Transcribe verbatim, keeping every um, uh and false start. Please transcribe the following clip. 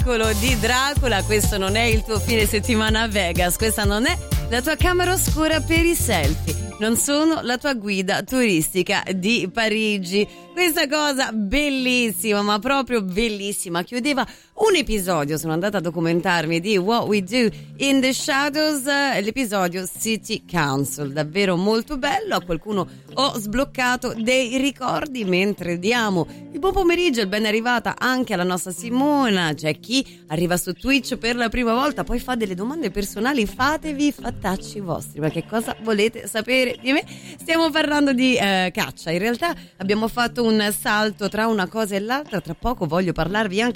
piccolo di Dracula. Questo non è il tuo fine settimana a Vegas, questa non è la tua camera oscura per i selfie, non sono la tua guida turistica di Parigi. Questa cosa bellissima, ma proprio bellissima, chiudeva un episodio, sono andata a documentarmi, di What We Do in the Shadows, l'episodio City Council, davvero molto bello. A qualcuno ho sbloccato dei ricordi mentre diamo il buon pomeriggio, il ben arrivata anche alla nostra Simona. C'è chi arriva su Twitch per la prima volta, poi fa delle domande personali, fatevi i fattacci vostri, ma che cosa volete sapere di me? Stiamo parlando di eh, caccia, in realtà abbiamo fatto un salto tra una cosa e l'altra, tra poco voglio parlarvi anche